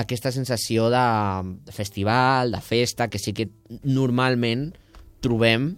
aquesta sensació de festival, de festa, que sí que normalment trobem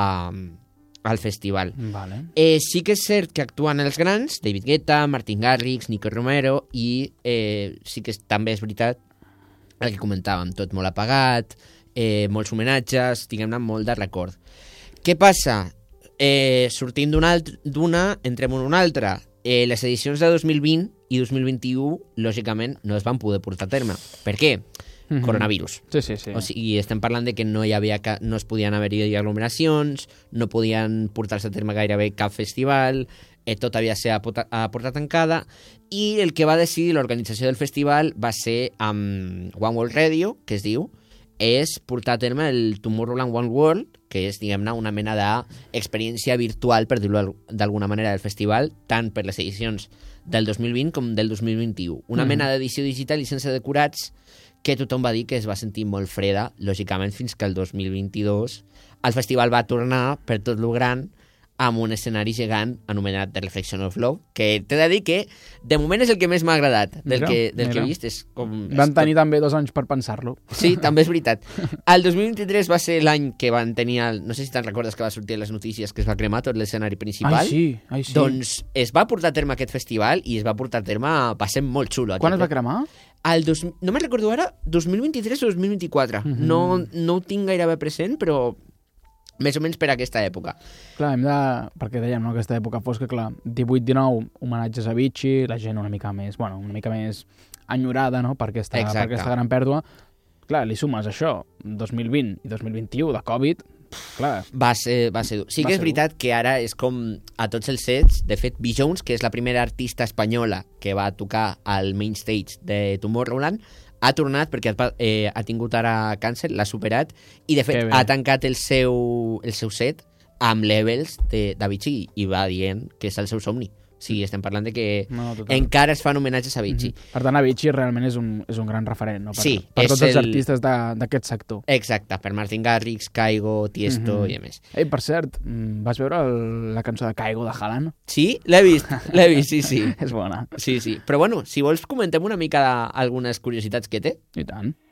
al festival. Vale. Sí que és cert que actuen els grans, David Guetta, Martin Garrix, Nico Romero, i sí que també és veritat el que comentàvem, tot molt apagat, molts homenatges, diguem-ne, molt de record. Què passa? Sortint d'una, entrem en una altra. Les edicions de 2020 i 2021, lògicament, no es van poder portar a terme. Per què? Coronavirus. Sí. O sigui, estem parlant de que no es podien haver-hi aglomeracions, no podien portar-se a terme gairebé cap festival, tot havia de ser a porta tancada, i el que va decidir l'organització del festival va ser amb One World Radio, que es diu, és portar a terme el Tomorrowland One World, que és, diguem-ne, una mena d'experiència virtual, per dir-ho d'alguna manera, del festival, tant per les edicions del 2020 com del 2021. Una mena d'edició digital i sense decorats que tothom va dir que es va sentir molt freda, lògicament, fins que el 2022 el festival va tornar per tot lo gran amb un escenari gegant anomenat The Reflection of Love, que t'he de dir que de moment és el que més m'ha agradat del que he vist. Van tenir també 2 anys per pensar-lo. Sí, també és veritat. El 2023 va ser l'any que van tenir, no sé si te'n recordes que va sortir a les notícies que es va cremar tot l'escenari principal. Ai, sí. Doncs es va portar a terme aquest festival i es va portar a terme, va ser molt xulo. Quan es va cremar? No me'n recordo ara, 2023 o 2024. No ho tinc gairebé present, però més o menys per aquesta època. Clar, perquè dèiem, no, aquesta època fosca, clar, 18-19 homenatges a Avicii, la gent una mica més enyorada, no?, per aquesta gran pèrdua. Clar, li sumes això, 2020 i 2021 de Covid, clar. Va ser dur. Sí que és veritat que ara és com a tots els sets, de fet, B. Jones, que és la primera artista espanyola que va tocar al main stage de Tomorrowland, ha tornat perquè ha tingut ara càncer, l'ha superat, i de fet ha tancat el seu set amb levels d'Avicii i va dient que és el seu somni. Sí, estem parlant de que encara es fan homenatges a Avicii. Per tant, Avicii realment és un gran referent, no? Per tots els artistes d'aquest sector. Exacte, per Martin Garrix, Kygo, Tiesto i a més. Ei, per cert, vas veure la cançó de Kygo de Haaland? Sí, l'he vist, sí. És bona. Sí, però bueno, si vols comentem una mica algunes curiositats que té. I tant.